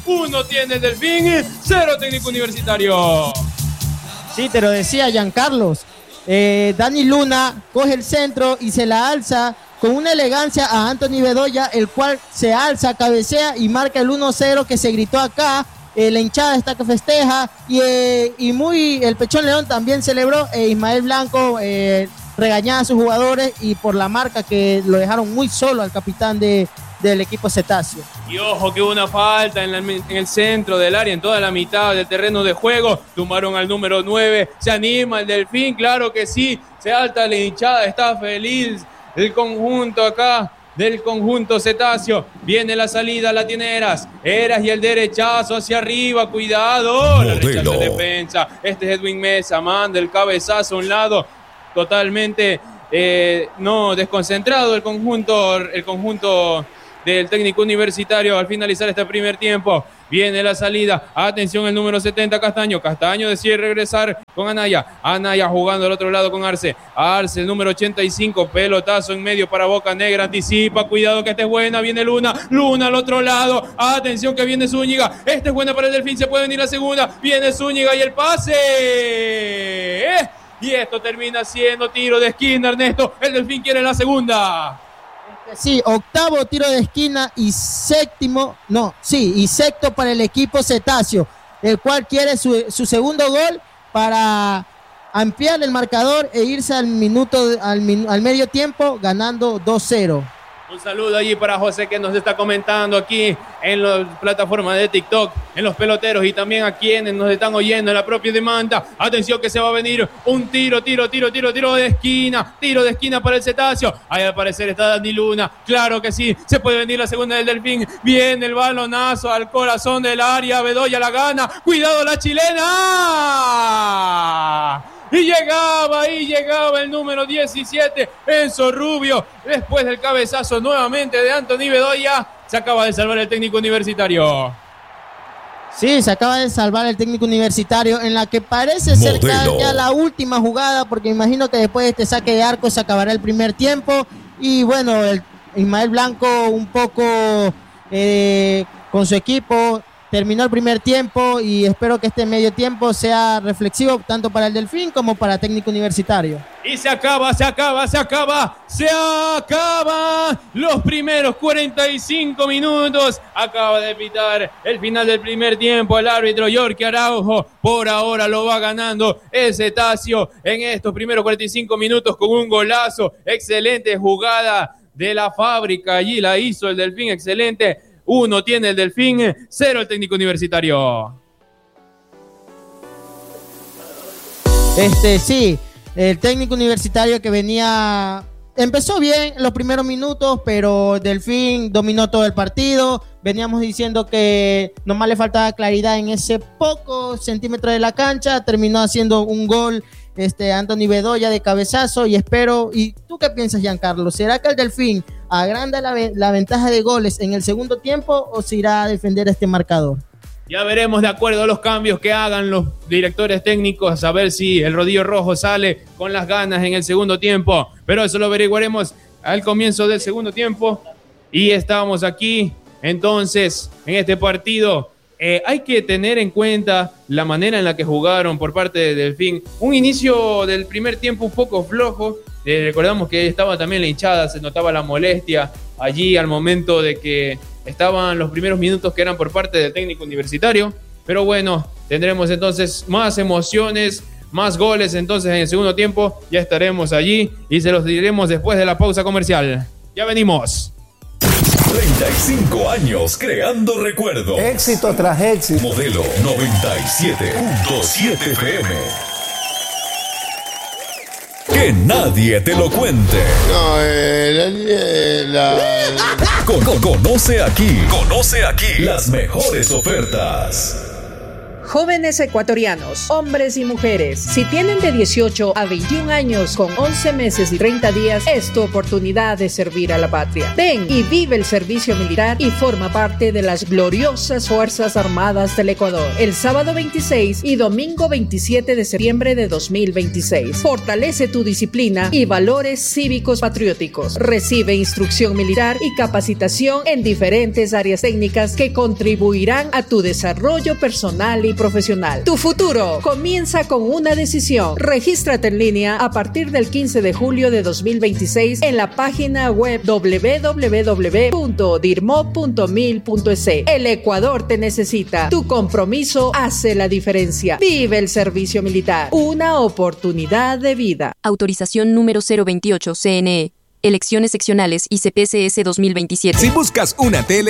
1 tiene el Delfín, 0 Técnico Universitario. Sí, te lo decía Giancarlos. Dani Luna coge el centro y se la alza con una elegancia a Anthony Bedoya, el cual se alza, cabecea y marca el 1-0 que se gritó acá. La hinchada está que festeja y el Pechón León también celebró. Ismael Blanco regañaba a sus jugadores y por la marca que lo dejaron muy solo al capitán del equipo cetáceo. Y ojo que hubo una falta en el centro del área, en toda la mitad del terreno de juego. Tumbaron al número 9, se anima el Delfín, claro que sí, se alta la hinchada, está feliz el conjunto acá del conjunto cetáceo. Viene la salida, la tiene Eras y el derechazo hacia arriba, cuidado, la rechaza en defensa. Este es Edwin Mesa, manda el cabezazo a un lado, totalmente no desconcentrado el conjunto del Técnico Universitario al finalizar este primer tiempo. Viene la salida, atención el número 70 Castaño decide regresar con Anaya jugando al otro lado con Arce, el número 85, pelotazo en medio para Boca Negra, anticipa, cuidado que esta es buena, viene Luna al otro lado, atención que viene Zúñiga, esta es buena para el Delfín, se puede venir la segunda, viene Zúñiga y el pase, y esto termina siendo tiro de esquina, Ernesto, el Delfín quiere la segunda. Sí, octavo tiro de esquina y sexto para el equipo cetáceo, el cual quiere su segundo gol para ampliar el marcador e irse al medio tiempo ganando 2-0. Un saludo allí para José que nos está comentando aquí en las plataformas de TikTok, en los peloteros y también a quienes nos están oyendo en la propia demanda. Atención que se va a venir un tiro de esquina para el cetáceo. Ahí al parecer está Dani Luna, claro que sí, se puede venir la segunda del Delfín. Viene el balonazo al corazón del área, Bedoya la gana, cuidado la chilena. Y llegaba el número 17, Enzo Rubio, después del cabezazo nuevamente de Anthony Bedoya, se acaba de salvar el Técnico Universitario. Sí, se acaba de salvar el Técnico Universitario en la que parece ser ya la última jugada, porque imagino que después de este saque de arco se acabará el primer tiempo. Y bueno, el Ismael Blanco un poco con su equipo terminó el primer tiempo y espero que este medio tiempo sea reflexivo tanto para el Delfín como para Técnico Universitario. Y se acaba los primeros 45 minutos. Acaba de pitar el final del primer tiempo el árbitro Yorkie Araujo. Por ahora lo va ganando el cetáceo en estos primeros 45 minutos con un golazo. Excelente jugada de la Fábrica, allí la hizo el Delfín, excelente. 1 tiene el Delfín, 0 el Técnico Universitario. Sí, el Técnico Universitario que empezó bien los primeros minutos, pero Delfín dominó todo el partido. Veníamos diciendo que nomás le faltaba claridad en ese poco centímetro de la cancha. Terminó haciendo un gol Anthony Bedoya de cabezazo y ¿tú qué piensas, Giancarlo? ¿Será que el Delfín agranda la ventaja de goles en el segundo tiempo o se irá a defender este marcador? Ya veremos de acuerdo a los cambios que hagan los directores técnicos, a ver si el Rodillo Rojo sale con las ganas en el segundo tiempo, pero eso lo averiguaremos al comienzo del segundo tiempo. Y estamos aquí entonces en este partido. Hay que tener en cuenta la manera en la que jugaron por parte de Delfín. Un inicio del primer tiempo un poco flojo. Recordamos que estaba también la hinchada, se notaba la molestia allí al momento de que estaban los primeros minutos que eran por parte del Técnico Universitario. Pero bueno, tendremos entonces más emociones, más goles entonces en el segundo tiempo. Ya estaremos allí y se los diremos después de la pausa comercial. Ya venimos. 35 años creando recuerdos. Éxito tras éxito. Modelo 97.7 FM. Que nadie te lo cuente. Conoce aquí las mejores ofertas. Jóvenes ecuatorianos, hombres y mujeres, si tienen de 18 a 21 años con 11 meses y 30 días, es tu oportunidad de servir a la patria. Ven y vive el servicio militar y forma parte de las gloriosas Fuerzas Armadas del Ecuador. El sábado 26 y domingo 27 de septiembre de 2026. Fortalece tu disciplina y valores cívicos patrióticos. Recibe instrucción militar y capacitación en diferentes áreas técnicas que contribuirán a tu desarrollo personal y profesional. Tu futuro comienza con una decisión. Regístrate en línea a partir del 15 de julio de 2026 en la página web www.dirmo.mil.es. El Ecuador te necesita. Tu compromiso hace la diferencia. Vive el servicio militar. Una oportunidad de vida. Autorización número 028 CNE. Elecciones seccionales y CPCS 2027. Si buscas una tele